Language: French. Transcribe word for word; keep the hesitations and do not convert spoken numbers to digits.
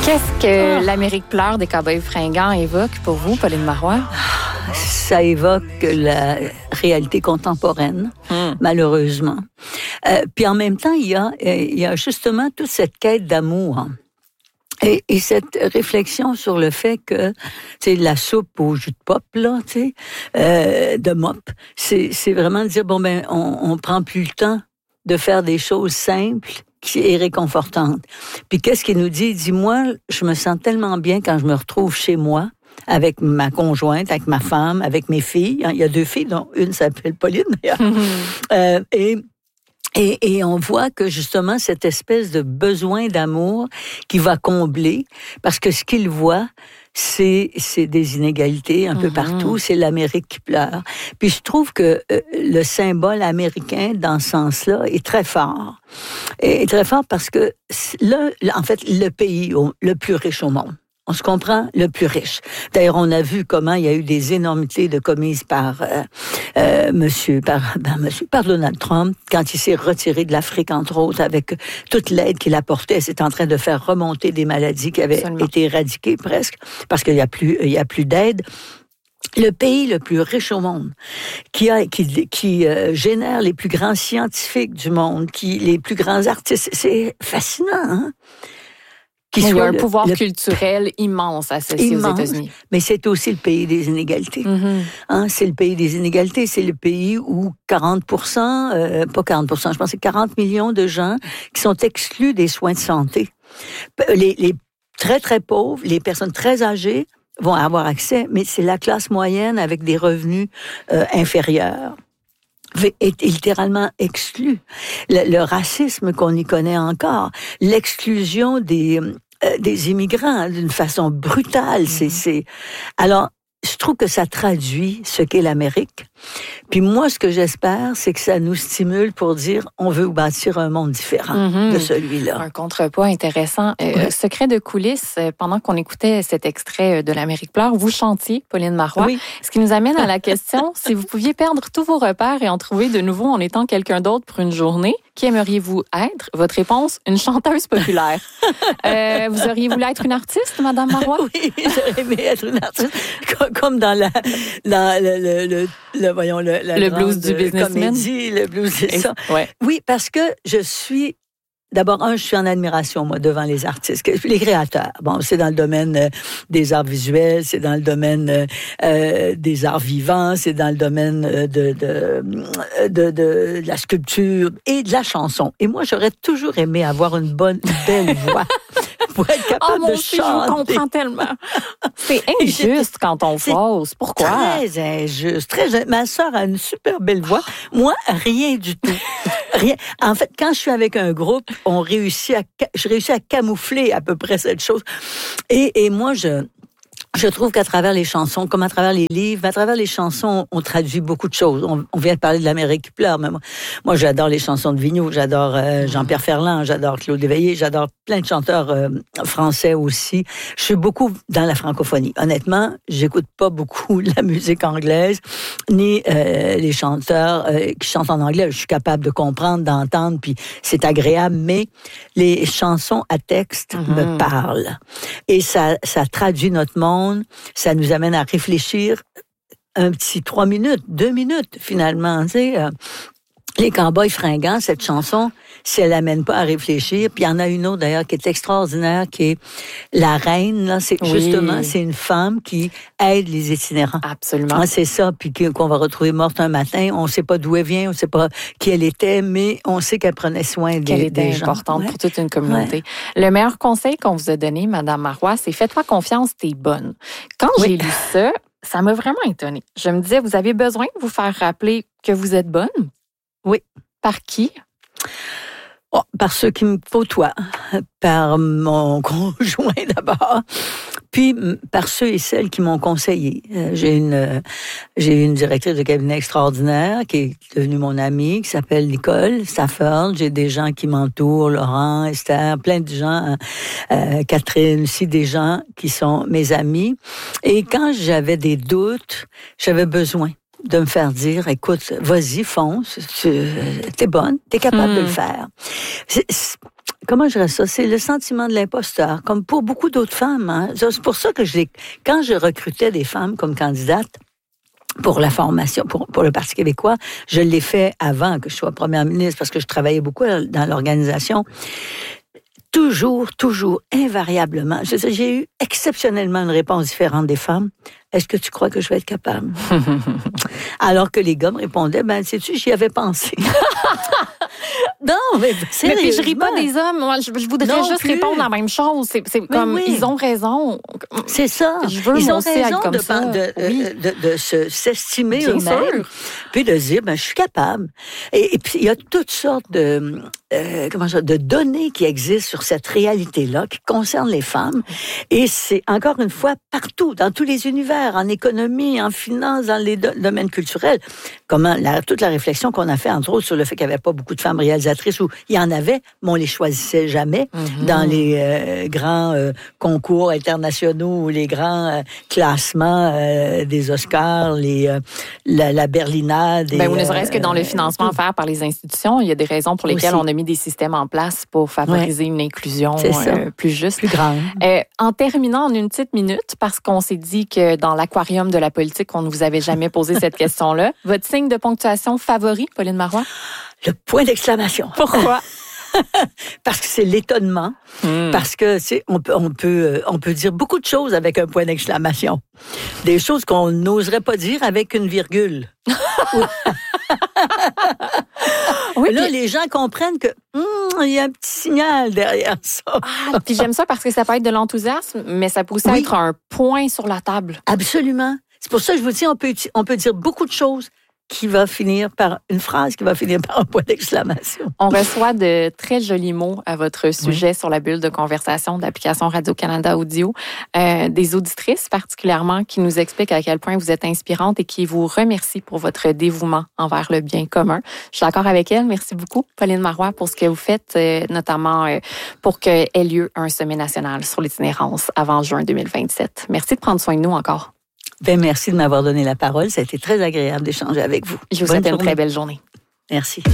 Qu'est-ce que Oh. l'Amérique pleure des Cowboys fringants évoque pour vous, Pauline Marois? Ça évoque la réalité contemporaine, Mm. malheureusement. Euh, puis en même temps, il y a, il y a justement toute cette quête d'amour. Et, et cette réflexion sur le fait que, tu sais, la soupe au jus de pop, là, tu sais, euh, de mop, c'est, c'est vraiment de dire, bon, ben, on, on prend plus le temps de faire des choses simples et réconfortantes. Puis qu'est-ce qu'il nous dit? Il dit, moi, je me sens tellement bien quand je me retrouve chez moi, avec ma conjointe, avec ma femme, avec mes filles. Il y a deux filles, dont une s'appelle Pauline, d'ailleurs. euh, et... Et, et on voit que justement cette espèce de besoin d'amour qui va combler, parce que ce qu'il voit, c'est c'est des inégalités un peu Mm-hmm. partout, c'est l'Amérique qui pleure. Puis je trouve que euh, le symbole américain dans ce sens-là est très fort. Et très fort parce que là, en fait, le pays au- le plus riche au monde. On se comprend, le plus riche. D'ailleurs, on a vu comment il y a eu des énormités de commises par euh, euh, monsieur, par, ben, monsieur, par Donald Trump, quand il s'est retiré de l'Afrique, entre autres, avec toute l'aide qu'il apportait. C'est en train de faire remonter des maladies qui avaient Absolument. été éradiquées presque, parce qu'il y a plus, il y a plus d'aide. Le pays le plus riche au monde, qui a, qui, qui euh, génère les plus grands scientifiques du monde, qui les plus grands artistes, c'est fascinant, hein? Qui Il y soit a un le- pouvoir le culturel immense associé immense, aux États-Unis. mais c'est aussi le pays des inégalités. Mm-hmm. Hein, c'est le pays des inégalités. C'est le pays où quarante pour cent, euh, pas quarante pour cent, je pense que c'est quarante millions de gens qui sont exclus des soins de santé. Les, les très, très pauvres, les personnes très âgées vont avoir accès, mais c'est la classe moyenne avec des revenus euh, inférieurs est littéralement exclu. Le, le racisme qu'on y connaît encore, l'exclusion des, euh, des immigrants d'une façon brutale, c'est, c'est... Alors, je trouve que ça traduit ce qu'est l'Amérique. Puis moi, ce que j'espère, c'est que ça nous stimule pour dire on veut bâtir un monde différent Mm-hmm. de celui-là. Un contrepoids intéressant. Euh, Ouais. Secret de coulisses, euh, pendant qu'on écoutait cet extrait de l'Amérique pleure, vous chantiez, Pauline Marois. Oui. Ce qui nous amène à la question, si vous pouviez perdre tous vos repères et en trouver de nouveau en étant quelqu'un d'autre pour une journée, qui aimeriez-vous être? Votre réponse, une chanteuse populaire. Euh, vous auriez voulu être une artiste, Madame Marois? Oui, j'aurais aimé être une artiste, comme, comme dans la, dans le, le, le, le voyons, le, la Le grande blues du businessman. comédie, le blues, c'est ça. Ouais. Oui, parce que je suis... D'abord, un, je suis en admiration, moi, devant les artistes, les créateurs. Bon, c'est dans le domaine euh, des arts visuels, c'est dans le domaine euh, euh, des arts vivants, c'est dans le domaine euh, de, de, de, de, de la sculpture et de la chanson. Et moi, j'aurais toujours aimé avoir une bonne, une belle voix pour être Oh, capable mon de Dieu, je vous chanter. comprends tellement. C'est injuste quand on C'est fausse. Pourquoi? Très injuste, très injuste. Ma sœur a une super belle voix. Moi, rien du tout. Rien. En fait, quand je suis avec un groupe, on réussit à, je réussis à camoufler à peu près cette chose. Et, et moi, je, je trouve qu'à travers les chansons, comme à travers les livres, à travers les chansons, on traduit beaucoup de choses. On, on vient de parler de l'Amérique qui pleure, mais moi, moi j'adore les chansons de Vigneault, j'adore euh, Jean-Pierre Ferland, j'adore Claude Éveillé, j'adore plein de chanteurs euh, français aussi. Je suis beaucoup dans la francophonie. Honnêtement, j'écoute pas beaucoup la musique anglaise, ni euh, les chanteurs euh, qui chantent en anglais. Je suis capable de comprendre, d'entendre, puis c'est agréable, mais les chansons à texte Mm-hmm. me parlent. Et ça, ça traduit notre monde. Ça nous amène à réfléchir un petit trois minutes, deux minutes, finalement. Tu sais, euh, les Cowboys fringants, cette chanson, si elle l'amène pas à réfléchir, puis il y en a une autre d'ailleurs qui est extraordinaire, qui est La Reine. Là, c'est Oui. justement, c'est une femme qui aide les itinérants. Absolument. Ah, c'est ça, puis qu'on va retrouver morte un matin. On ne sait pas d'où elle vient, on ne sait pas qui elle était, mais on sait qu'elle prenait soin des, Qu'elle était des gens. importante Ouais. pour toute une communauté. Le meilleur conseil qu'on vous a donné, Madame Marois, c'est faites-toi confiance, t'es bonne. Quand Oui. j'ai lu ça, ça m'a vraiment étonnée. Je me disais, vous avez besoin de vous faire rappeler que vous êtes bonne? Oui. Par qui? Oh, par ceux qui me côtoient, par mon conjoint d'abord, puis par ceux et celles qui m'ont conseillé. Euh, j'ai une euh, j'ai une directrice de cabinet extraordinaire qui est devenue mon amie, qui s'appelle Nicole Stafford. J'ai des gens qui m'entourent, Laurent, Esther, plein de gens, euh, Catherine, aussi des gens qui sont mes amis. Et quand j'avais des doutes, j'avais besoin de me faire dire, écoute, vas-y, fonce, tu, t'es bonne, t'es capable Hmm. de le faire. C'est, c'est, comment je dirais ça? C'est le sentiment de l'imposteur, comme pour beaucoup d'autres femmes. Hein. C'est pour ça que je l'ai, quand je recrutais des femmes comme candidates pour la formation, pour, pour le Parti québécois, je l'ai fait avant que je sois première ministre parce que je travaillais beaucoup dans l'organisation. Toujours, toujours, invariablement. Je sais, j'ai eu exceptionnellement une réponse différente des femmes. Est-ce que tu crois que je vais être capable? Alors que les gars me répondaient, ben, sais-tu, j'y avais pensé. Non, mais mais puis je ris pas des hommes. Moi, je, je voudrais non juste plus. répondre la même chose. C'est, c'est comme oui. ils ont raison. C'est ça. Je veux ils ont raison comme de, ça. de, oui. de, de, de se, s'estimer Bien eux-mêmes, sûr. puis de se dire, ben, je suis capable. Et, et puis il y a toutes sortes de, euh, comment ça, de données qui existent sur cette réalité-là qui concernent les femmes. Et c'est encore une fois partout, dans tous les univers, en économie, en finance, dans les do- domaines culturels. Comment la, toute la réflexion qu'on a fait, entre autres, sur le fait qu'il n'y avait pas beaucoup de femmes réalisatrices, où il y en avait, mais on les choisissait jamais mm-hmm. dans les euh, grands euh, concours internationaux ou les grands euh, classements euh, des Oscars, les, euh, la, la Berlinade. Ben, ou ne serait-ce que dans le financement offert par les institutions, il y a des raisons pour lesquelles aussi. On a mis des systèmes en place pour favoriser ouais. une inclusion euh, plus juste. Plus grande. Euh, en terminant en une petite minute, parce qu'on s'est dit que dans l'aquarium de la politique, on ne vous avait jamais posé cette question-là, votre signe de ponctuation favori, Pauline Marois? Le point d'exclamation. Pourquoi? Parce que c'est l'étonnement. Hmm. Parce que c'est, on peut, on peut, on peut dire beaucoup de choses avec un point d'exclamation. Des choses qu'on n'oserait pas dire avec une virgule. Oui, là, puis, les gens comprennent que hum, il y a un petit signal derrière ça. Ah, puis j'aime ça parce que ça peut être de l'enthousiasme, mais ça peut aussi oui. être un point sur la table. Absolument. C'est pour ça que je vous dis, on peut, on peut dire beaucoup de choses qui va finir par une phrase qui va finir par un point d'exclamation. On reçoit de très jolis mots à votre sujet oui. sur la bulle de conversation de l'application Radio-Canada Audio. Euh, des auditrices particulièrement qui nous expliquent à quel point vous êtes inspirante et qui vous remercient pour votre dévouement envers le bien commun. Je suis d'accord avec elle. Merci beaucoup, Pauline Marois, pour ce que vous faites, euh, notamment euh, pour qu'ait lieu un sommet national sur l'itinérance avant juin deux mille vingt-sept. Merci de prendre soin de nous encore. Ben, merci de m'avoir donné la parole. Ça a été très agréable d'échanger avec vous. Je vous souhaite une très belle journée. Merci.